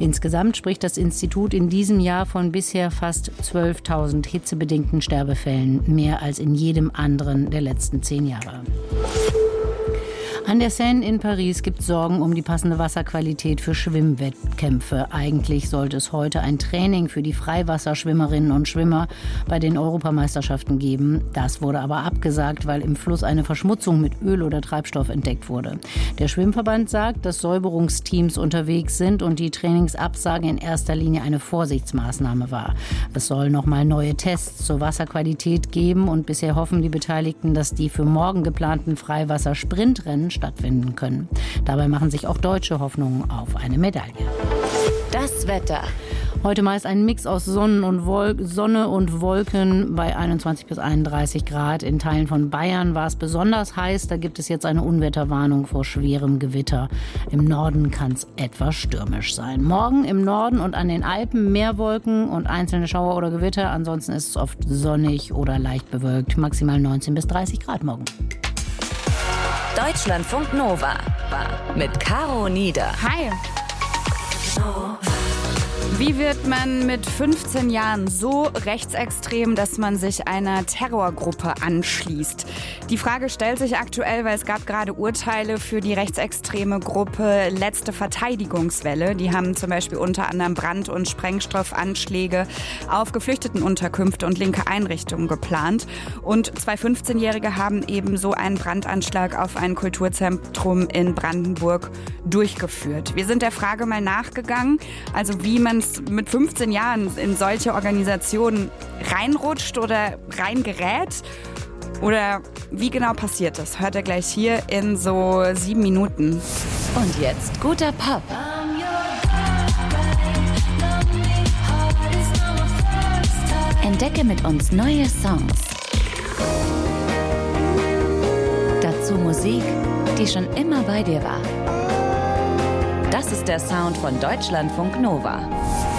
Insgesamt spricht das Institut in diesem Jahr von bisher fast 12.000 hitzebedingten Sterbefällen, mehr als in jedem anderen der letzten 10 Jahre. An der Seine in Paris gibt es Sorgen um die passende Wasserqualität für Schwimmwettkämpfe. Eigentlich sollte es heute ein Training für die Freiwasserschwimmerinnen und Schwimmer bei den Europameisterschaften geben. Das wurde aber abgesagt, weil im Fluss eine Verschmutzung mit Öl oder Treibstoff entdeckt wurde. Der Schwimmverband sagt, dass Säuberungsteams unterwegs sind und die Trainingsabsage in erster Linie eine Vorsichtsmaßnahme war. Es soll nochmal neue Tests zur Wasserqualität geben und bisher hoffen die Beteiligten, dass die für morgen geplanten Freiwasser-Sprintrennen stattfinden können. Dabei machen sich auch Deutsche Hoffnungen auf eine Medaille. Das Wetter. Heute meist ein Mix aus Sonne und Wolken bei 21 bis 31 Grad. In Teilen von Bayern war es besonders heiß. Da gibt es jetzt eine Unwetterwarnung vor schwerem Gewitter. Im Norden kann es etwas stürmisch sein. Morgen im Norden und an den Alpen mehr Wolken und einzelne Schauer oder Gewitter. Ansonsten ist es oft sonnig oder leicht bewölkt. Maximal 19 bis 30 Grad morgen. Deutschlandfunk Nova mit Caro Nieder. Hi. Wie wird man mit 15 Jahren so rechtsextrem, dass man sich einer Terrorgruppe anschließt? Die Frage stellt sich aktuell, weil es gab gerade Urteile für die rechtsextreme Gruppe Letzte Verteidigungswelle. Die haben zum Beispiel unter anderem Brand- und Sprengstoffanschläge auf Geflüchtetenunterkünfte und linke Einrichtungen geplant. Und 2 15-Jährige haben eben so einen Brandanschlag auf ein Kulturzentrum in Brandenburg durchgeführt. Wir sind der Frage mal nachgegangen, also wie man mit 15 Jahren in solche Organisationen reinrutscht oder reingerät oder wie genau passiert das? Hört ihr gleich hier in so 7 Minuten. Und jetzt guter Pop. Entdecke mit uns neue Songs. Dazu Musik, die schon immer bei dir war. Das ist der Sound von Deutschlandfunk Nova.